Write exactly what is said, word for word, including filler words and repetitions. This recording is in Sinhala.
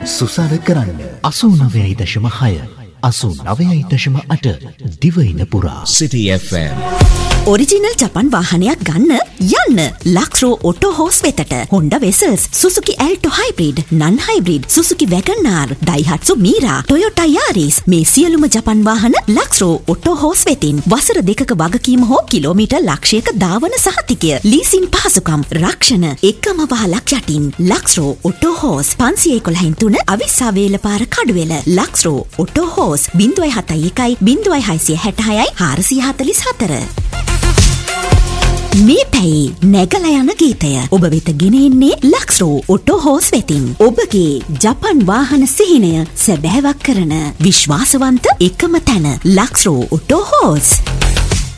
සුසර කරන්න අසූ නවයයි දශම හය අසූ නවයයි දශම අට දිවයින පුරා City F M. ඔරිජිනල් ජපන් වාහනයක් ගන්න යන්න ලක්ස්රෝ ඔටෝ හෝස් වෙතට. Honda Vezel's, Suzuki Alto Hybrid, Non Hybrid, Suzuki Wagon R, Daihatsu Mira, Toyota Yaris මේ සියලුම ජපන් වාහන ලක්ස්රෝ ඔටෝ හෝස් වෙතින්. වසර දෙකක වගකීම හෝ කිලෝමීටර් ලක්ෂයක දාවන සහතිකය, ලීසින් පහසුකම්, රක්ෂණ එකම වහලක් යටින්. ලක්ස්රෝ ඔටෝ හෝස් පන්සිය එකොළහ තුන අවිස්සාවේල පාර කඩුවෙල. ලක්ස්රෝ ඔටෝ හෝස් ज़ीरो सात एक ज़ीरो छह सात छह चार चार चार මේ පැයි නැගලා යන ගීතය ඔබ වෙත ගෙන එන්නේ ලක්ස්රෝ ඔටෝ හෝස් වෙතින්. ඔබගේ ජපන් වාහන සිහිනය සැබෑවක් කරන විශ්වාසවන්ත එකම තැන ලක්ස්රෝ ඔටෝ හෝස්.